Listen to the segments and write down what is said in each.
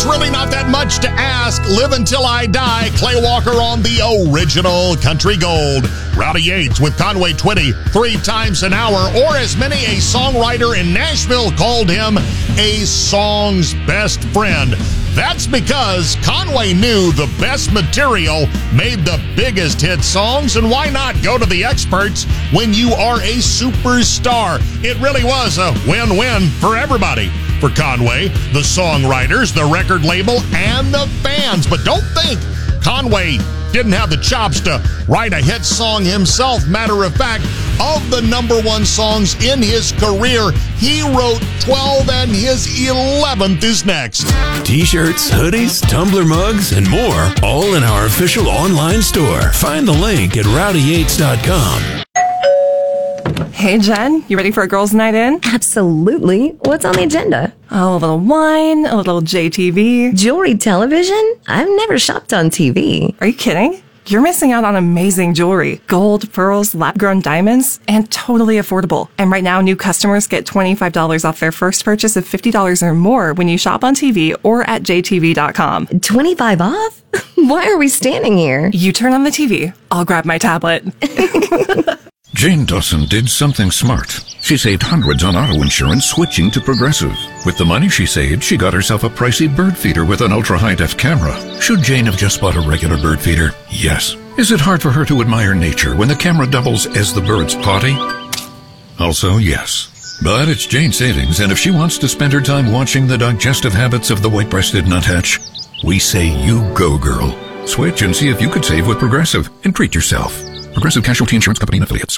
really not that much to ask. Live Until I Die, Clay Walker on the original Country Gold. Rowdy Yates with Conway Twitty 3 times an hour, or as many a songwriter in Nashville called him a song's best friend. That's because Conway knew the best material made the biggest hit songs, and why not go to the experts when you are a superstar? It really was a win-win for everybody. For Conway, the songwriters, the record label, and the fans. But don't think Conway didn't have the chops to write a hit song himself. Matter of fact, of the #1 songs in his career, he wrote 12, and his 11th is next. T-shirts, hoodies, tumbler mugs, and more, all in our official online store. Find the link at rowdyyates.com. Hey, Jen, you ready for a girls' night in? Absolutely. What's on the agenda? Oh, a little wine, a little JTV. Jewelry television? I've never shopped on TV. Are you kidding? You're missing out on amazing jewelry. Gold, pearls, lab-grown diamonds, and totally affordable. And right now, new customers get $25 off their first purchase of $50 or more when you shop on TV or at jtv.com. 25 off? Why are we standing here? You turn on the TV. I'll grab my tablet. Jane Dawson did something smart. She saved hundreds on auto insurance switching to Progressive. With the money she saved, she got herself a pricey bird feeder with an ultra-high-def camera. Should Jane have just bought a regular bird feeder? Yes. Is it hard for her to admire nature when the camera doubles as the bird's potty? Also, yes. But it's Jane's savings, and if she wants to spend her time watching the digestive habits of the white-breasted nuthatch, we say you go, girl. Switch and see if you could save with Progressive and treat yourself. Progressive Casualty Insurance Company and Affiliates.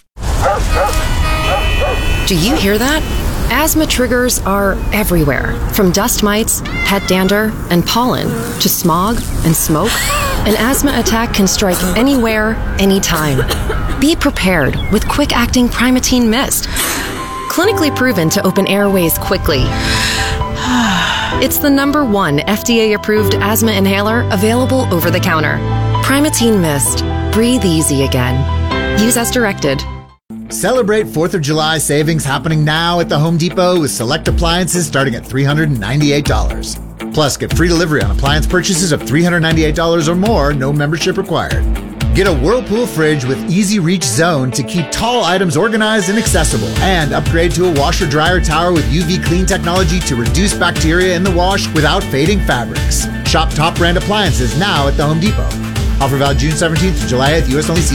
Do you hear that? Asthma triggers are everywhere, from dust mites, pet dander, and pollen, to smog and smoke. An asthma attack can strike anywhere, anytime. Be prepared with quick-acting Primatene Mist. Clinically proven to open airways quickly. It's the #1 FDA-approved asthma inhaler available over the counter. Primatene Mist. Breathe easy again. Use as directed. Celebrate 4th of July savings happening now at the Home Depot with select appliances starting at $398. Plus, get free delivery on appliance purchases of $398 or more, no membership required. Get a Whirlpool fridge with Easy Reach Zone to keep tall items organized and accessible. And upgrade to a washer-dryer tower with UV clean technology to reduce bacteria in the wash without fading fabrics. Shop top brand appliances now at the Home Depot. Offer valid June 17th to July 8th, U.S. only.